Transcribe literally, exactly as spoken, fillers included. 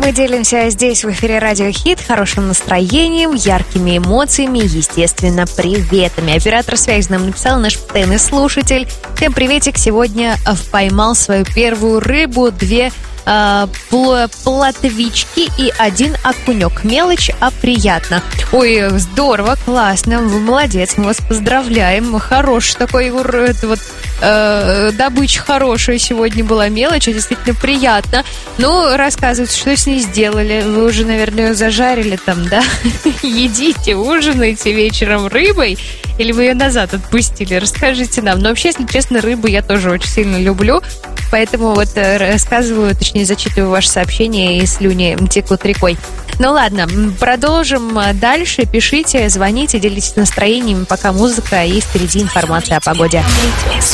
мы делимся здесь в эфире Радио Хит хорошим настроением, яркими эмоциями, естественно, приветами. Оператор связи нам написал наш постоянный слушатель. Всем приветик, сегодня поймал свою первую рыбу, две э, плотвички и один окунек. Мелочь, а приятно. Ой, здорово, классно, вы молодец, мы вас поздравляем. Хороший такой вот э, добыча хорошая сегодня была, мелочь, действительно приятно. Ну, рассказывайте, что с ней сделали. Вы уже, наверное, ее зажарили там, да? Едите, ужинаете вечером рыбой? Или вы ее назад отпустили? Расскажите нам. Но вообще, если честно, рыбу я тоже очень сильно люблю. Поэтому вот рассказываю, точнее, зачитываю ваши сообщения, и слюни текут рекой. Ну ладно, продолжим дальше. Пишите, звоните, делитесь настроением, пока музыка и впереди информация о погоде.